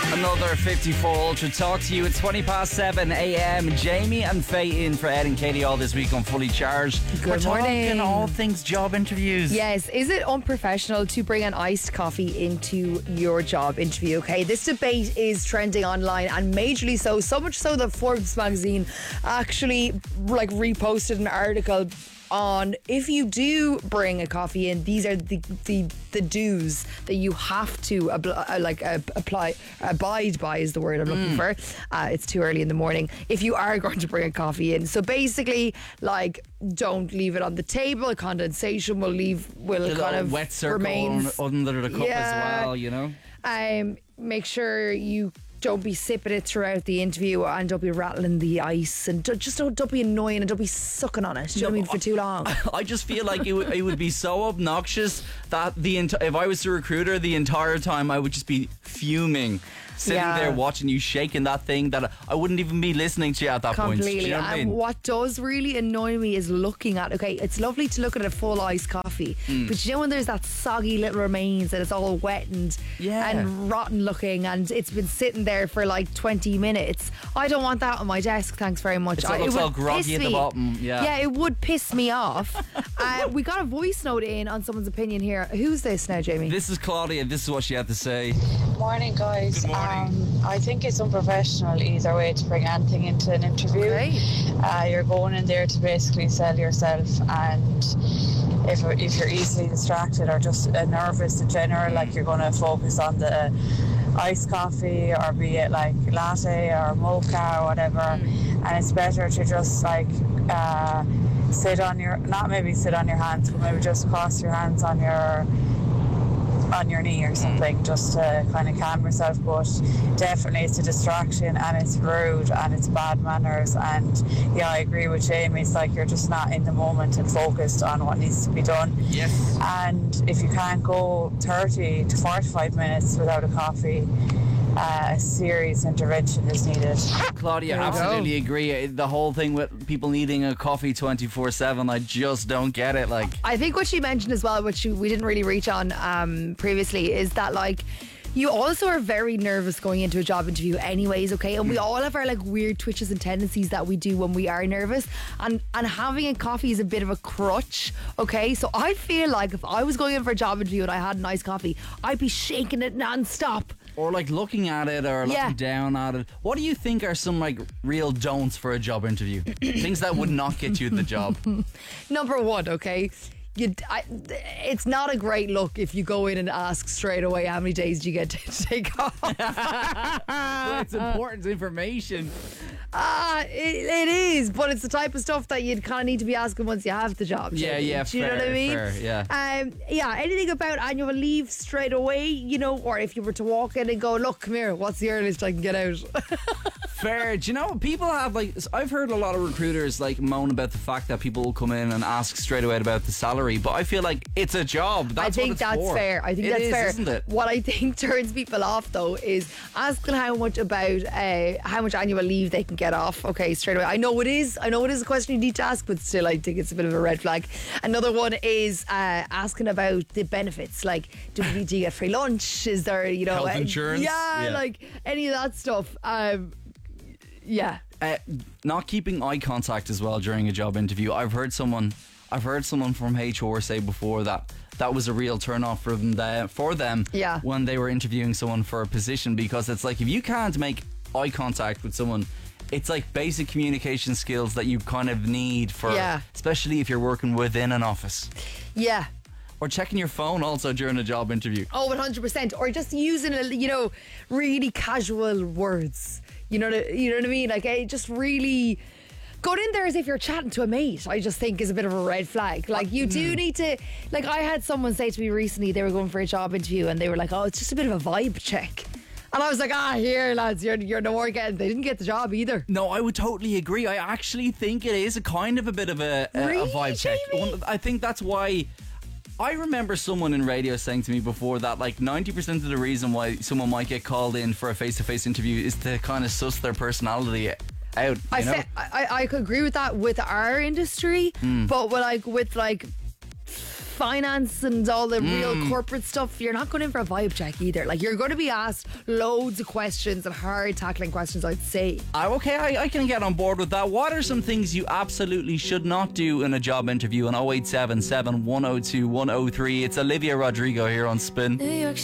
Another 54 Ultra Talk to you. It's 20 past 7 a.m. Jamie and Faye in for Ed and Katie all this week on Fully Charged. Good morning. Talking all things job interviews. Yes, is it unprofessional to bring an iced coffee into your job interview? Okay, this debate is trending online and majorly so much so that Forbes magazine actually reposted an article on if you do bring a coffee in, these are the do's that you have to abide by is the word I'm looking for. It's too early in the morning if you are going to bring a coffee in. So basically, don't leave it on the table. Condensation will kind of wet circle remain under the cup as well, you know. Make sure you don't be sipping it throughout the interview, and don't be rattling the ice, and don't be annoying, and don't be sucking on it. Do you know what I mean? For too long. I just feel like it would be so obnoxious that if I was a recruiter, the entire time I would just be fuming, sitting there watching you shaking that thing that I wouldn't even be listening to you at that point. Completely. Do you know what I mean? What does really annoy me is looking at, okay, it's lovely to look at a full iced coffee, but you know when there's that soggy little remains and it's all wet and rotten looking and it's been sitting there for 20 minutes. I don't want that on my desk, thanks very much. It looks all groggy at the bottom. Yeah, it would piss me off. We got a voice note in on someone's opinion here. Who's this now, Jamie? This is Claudia. This is what she had to say. Morning, guys. Good morning. I think it's unprofessional either way to bring anything into an interview. Okay. You're going in there to basically sell yourself, and if you're easily distracted or just nervous in general, you're going to focus on the iced coffee, or be it latte or mocha or whatever, and it's better to just sit on your hands, but maybe just cross your hands on your knee or something, just to kind of calm yourself. But definitely it's a distraction, and it's rude, and it's bad manners, and I agree with Jamie, it's you're just not in the moment and focused on what needs to be done. Yes. And if you can't go 30 to 45 minutes without a coffee, a serious intervention is needed. Claudia, absolutely agree. The whole thing with people needing a coffee 24/7, I just don't get it. I think what she mentioned as well, which we didn't really reach on previously, is that you also are very nervous going into a job interview anyways, okay? And we all have our weird twitches and tendencies that we do when we are nervous, and having a coffee is a bit of a crutch, okay? So I feel if I was going in for a job interview and I had a nice coffee, I'd be shaking it non-stop. Or looking at it, or looking down at it. What do you think are some real don'ts for a job interview? Things that would not get you the job. Number one, okay, it's not a great look if you go in and ask straight away how many days do you get to take off. Well, it's important information. It is, but it's the type of stuff that you'd kind of need to be asking once you have the job. Do you know what I mean? Fair, anything about annual leave straight away, or if you were to walk in and go, look, come here, what's the earliest I can get out? Fair. Do you know, people have I've heard a lot of recruiters moan about the fact that people will come in and ask straight away about the salary, but I feel it's a job. I think that's fair. I think that's fair, isn't it? What I think turns people off though is asking how much annual leave they can get off. Okay, straight away. I know it is a question you need to ask, but still I think it's a bit of a red flag. Another one is asking about the benefits, do you get free lunch? Is there health insurance? Any of that stuff. Not keeping eye contact as well during a job interview. I've heard someone from HR say before that was a real turn off for them when they were interviewing someone for a position, because it's if you can't make eye contact with someone, it's basic communication skills that you kind of need for, especially if you're working within an office. Yeah. Or checking your phone also during a job interview. Oh, 100%. Or just using really casual words. You know what I mean? Just really going in there as if you're chatting to a mate, I just think is a bit of a red flag. You do need to, I had someone say to me recently, they were going for a job interview and they were oh, it's just a bit of a vibe check. And I was here lads, you're no more getting. They didn't get the job either. No, I would totally agree. I actually think it is a kind of a bit of a vibe check. I think that's why. I remember someone in radio saying to me before that 90% of the reason why someone might get called in for a face-to-face interview is to kind of suss their personality out. I could agree with that with our industry, but with finance and all the real corporate stuff, you're not going in for a vibe check either. Like, you're going to be asked loads of questions and hard tackling questions, I'd say. Okay, I can get on board with that. What are some things you absolutely should not do in a job interview? On 0877 102 103. It's Olivia Rodrigo here on Spin.